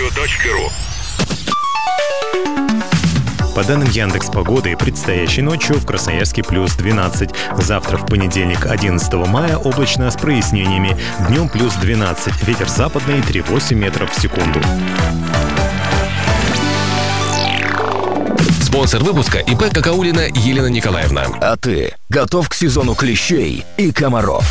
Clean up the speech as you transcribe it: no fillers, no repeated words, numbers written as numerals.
Meteo.ru. По данным Яндекс.Погоды, предстоящей ночью в Красноярске плюс 12. Завтра, в понедельник, 11 мая, облачно с прояснениями. Днем плюс 12. Ветер западный 3,8 метров в секунду. Спонсор выпуска ИП Какаулина Елена Николаевна. А ты готов к сезону клещей и комаров?